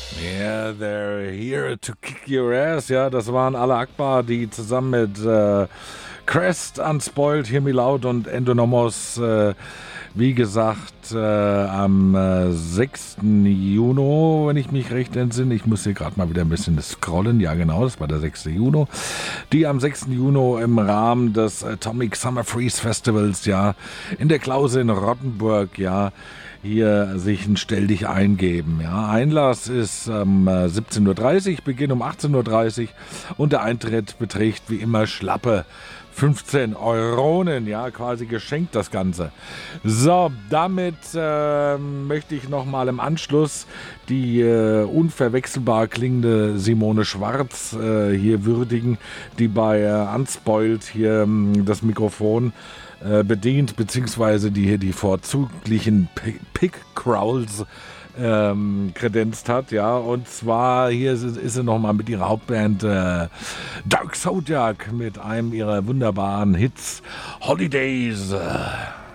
Yeah, they're here to kick your ass. Ja, das waren Allah Akbar, die zusammen mit Crest, Unspoiled, Hear Me Loud und Endonomos, wie gesagt, am 6. Juni, wenn ich mich recht entsinne. Ich muss hier gerade mal wieder ein bisschen scrollen. Ja, genau, das war der 6. Juni. Die am 6. Juni im Rahmen des Atomic Summer Freeze Festivals, ja, in der Klause in Rottenburg, ja, hier sich ein Stell dich eingeben. Ja. Einlass ist 17:30 Uhr, Beginn um 18:30 Uhr und der Eintritt beträgt wie immer schlappe 15 Euronen, ja, quasi geschenkt das Ganze. So, damit möchte ich nochmal im Anschluss die unverwechselbar klingende Simone Schwarz hier würdigen, die bei Unspoiled hier das Mikrofon bedient, beziehungsweise die hier die vorzüglichen Pick-Crawls kredenzt hat, ja, und zwar hier ist sie nochmal mit ihrer Hauptband Dark Zodiac mit einem ihrer wunderbaren Hits Holidays.